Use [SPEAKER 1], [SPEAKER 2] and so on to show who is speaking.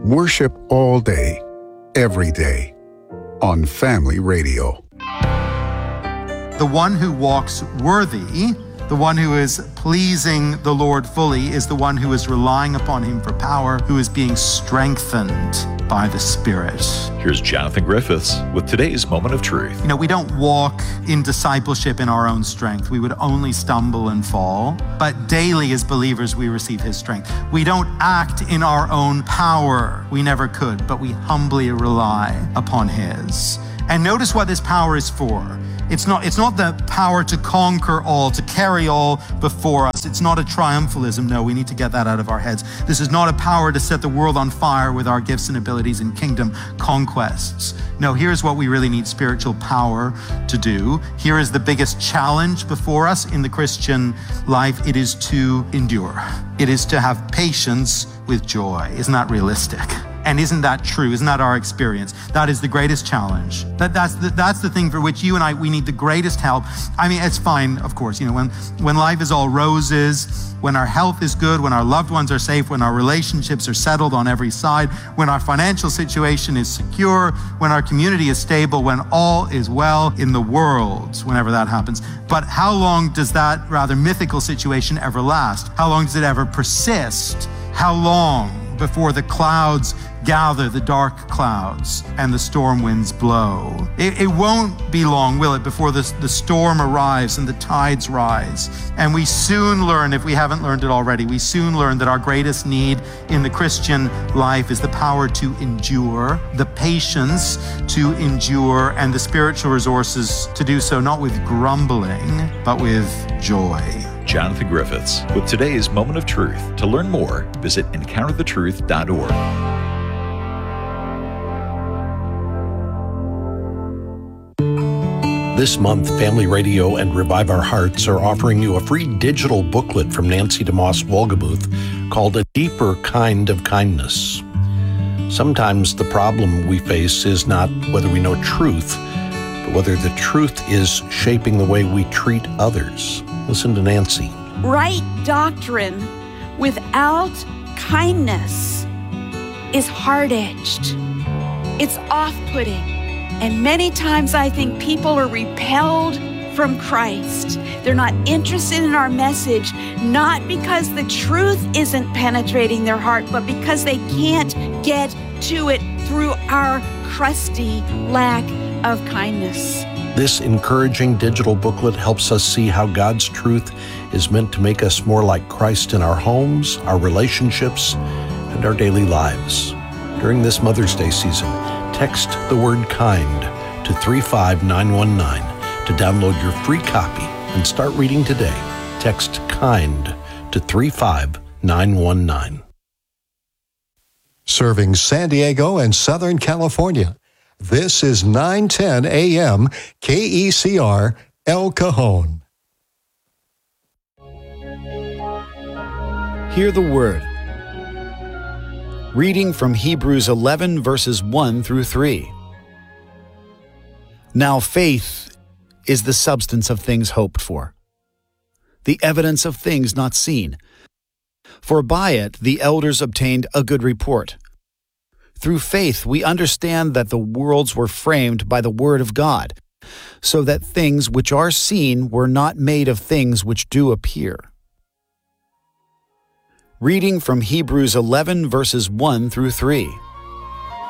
[SPEAKER 1] Worship all day, every day, on Family Radio.
[SPEAKER 2] The one who walks worthy, the one who is pleasing the Lord fully, is the one who is relying upon him for power, who is being strengthened by the Spirit.
[SPEAKER 3] Here's Jonathan Griffiths with today's Moment of Truth.
[SPEAKER 2] You know, we don't walk in discipleship in our own strength. We would only stumble and fall. But daily as believers, we receive his strength. We don't act in our own power. We never could, but we humbly rely upon his. And notice what this power is for. It's not the power to conquer all, to carry all before us. It's not a triumphalism. No, we need to get that out of our heads. This is not a power to set the world on fire with our gifts and abilities and kingdom conquests. No, here's what we really need spiritual power to do. Here is the biggest challenge before us in the Christian life. It is to endure. It is to have patience with joy. Isn't that realistic? And isn't that true? Isn't that our experience? That is the greatest challenge. That's the thing for which you and I, we need the greatest help. I mean, it's fine, of course, when life is all roses, when our health is good, when our loved ones are safe, when our relationships are settled on every side, when our financial situation is secure, when our community is stable, when all is well in the world, whenever that happens. But how long does that rather mythical situation ever last? How long does it ever persist? How long before the clouds gather, the dark clouds, and the storm winds blow? It won't be long, will it, before the storm arrives and the tides rise. And we soon learn, if we haven't learned it already, we soon learn that our greatest need in the Christian life is the power to endure, the patience to endure, and the spiritual resources to do so, not with grumbling, but with joy.
[SPEAKER 3] Jonathan Griffiths with today's Moment of Truth. To learn more, visit encounterthetruth.org.
[SPEAKER 4] This month, Family Radio and Revive Our Hearts are offering you a free digital booklet from Nancy DeMoss Wolgemuth called A Deeper Kind of Kindness. Sometimes the problem we face is not whether we know truth, but whether the truth is shaping the way we treat others. Listen to Nancy.
[SPEAKER 5] Right doctrine without kindness is hard-edged. It's off-putting. And many times I think people are repelled from Christ. They're not interested in our message, not because the truth isn't penetrating their heart, but because they can't get to it through our crusty lack of kindness.
[SPEAKER 4] This encouraging digital booklet helps us see how God's truth is meant to make us more like Christ in our homes, our relationships, and our daily lives. During this Mother's Day season, text the word kind to 35919 to download your free copy and start reading today. Text kind to 35919.
[SPEAKER 6] Serving San Diego and Southern California. This is 910 AM KECR El Cajon.
[SPEAKER 7] Hear the word. Reading from Hebrews 11, verses 1 through 3. Now faith is the substance of things hoped for, the evidence of things not seen. For by it the elders obtained a good report. Through faith we understand that the worlds were framed by the word of God, so that things which are seen were not made of things which do appear. Reading from Hebrews 11, verses 1 through 3.